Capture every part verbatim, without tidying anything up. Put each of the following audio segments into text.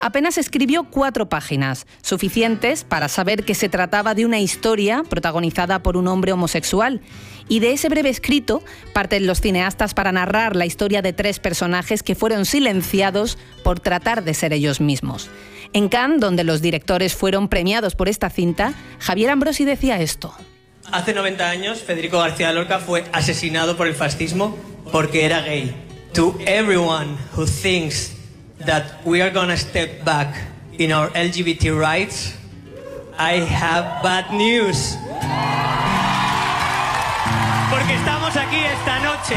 Apenas escribió cuatro páginas, suficientes para saber que se trataba de una historia protagonizada por un hombre homosexual. Y de ese breve escrito parten los cineastas para narrar la historia de tres personajes que fueron silenciados por tratar de ser ellos mismos. En Cannes, donde los directores fueron premiados por esta cinta, Javier Ambrosi decía esto. Hace noventa años, Federico García Lorca fue asesinado por el fascismo porque era gay. To everyone who thinks that we are gonna step back in our L G B T rights, I have bad news. Porque estamos aquí esta noche.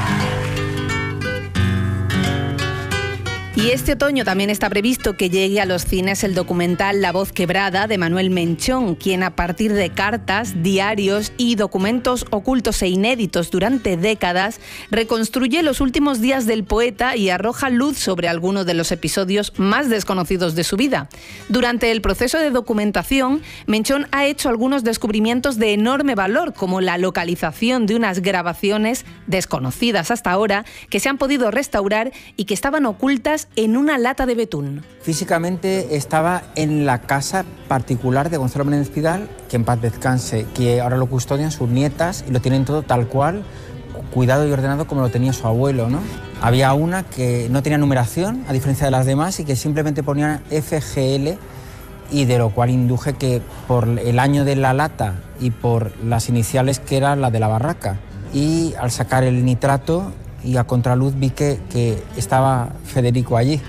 Y este otoño también está previsto que llegue a los cines el documental La voz quebrada de Manuel Menchón, quien a partir de cartas, diarios y documentos ocultos e inéditos durante décadas reconstruye los últimos días del poeta y arroja luz sobre algunos de los episodios más desconocidos de su vida. Durante el proceso de documentación, Menchón ha hecho algunos descubrimientos de enorme valor, como la localización de unas grabaciones desconocidas hasta ahora que se han podido restaurar y que estaban ocultas en una lata de betún. Físicamente estaba en la casa particular de Gonzalo Menéndez Pidal, que en paz descanse, que ahora lo custodian sus nietas y lo tienen todo tal cual, cuidado y ordenado como lo tenía su abuelo, ¿no? Había una que no tenía numeración, a diferencia de las demás, y que simplemente ponía F G L, y de lo cual induje que por el año de la lata y por las iniciales que era la de la barraca. Y al sacar el nitrato y a contraluz vi que, que estaba Federico allí.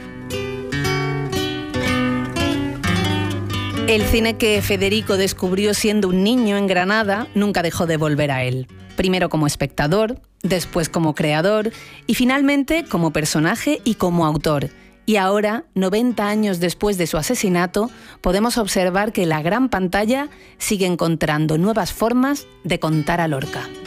El cine que Federico descubrió siendo un niño en Granada nunca dejó de volver a él. Primero como espectador, después como creador y finalmente como personaje y como autor. Y ahora, noventa años después de su asesinato, podemos observar que la gran pantalla sigue encontrando nuevas formas de contar a Lorca.